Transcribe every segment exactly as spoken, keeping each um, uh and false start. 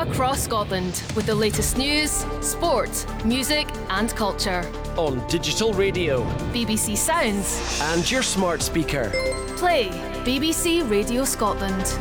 across Scotland with the latest news, sport, music and culture. On digital radio, B B C Sounds and your smart speaker. Play B B C Radio Scotland.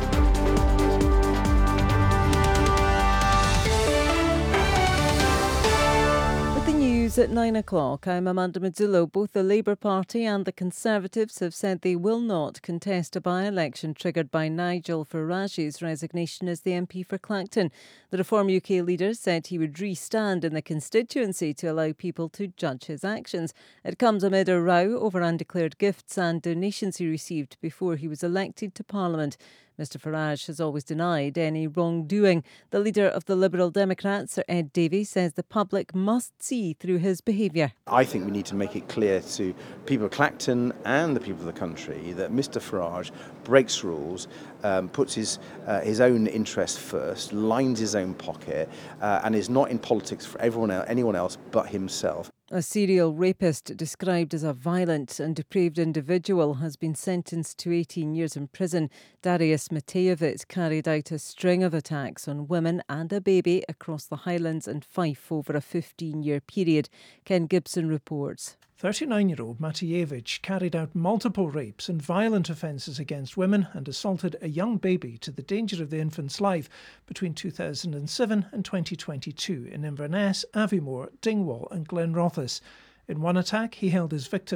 News at nine o'clock. I'm Amanda Mazzillo. Both the Labour Party and the Conservatives have said they will not contest a by-election triggered by Nigel Farage's resignation as the M P for Clacton. The Reform U K leader said he would re-stand in the constituency to allow people to judge his actions. It comes amid a row over undeclared gifts and donations he received before he was elected to Parliament. Mr Farage has always denied any wrongdoing. The leader of the Liberal Democrats, Sir Ed Davey, says the public must see through his behaviour. I think we need to make it clear to people of Clacton and the people of the country that Mr Farage breaks rules, um, puts his uh, his own interests first, lines his own pocket, uh, and is not in politics for everyone else, anyone else but himself. A serial rapist described as a violent and depraved individual has been sentenced to eighteen years in prison. Darius Matejevich carried out a string of attacks on women and a baby across the Highlands and Fife over a fifteen-year period. Ken Gibson reports. thirty-nine-year-old Matejevich carried out multiple rapes and violent offences against women and assaulted a young baby to the danger of the infant's life between two thousand seven and twenty twenty-two in Inverness, Aviemore, Dingwall and Glenrothes. In one attack, he held his victim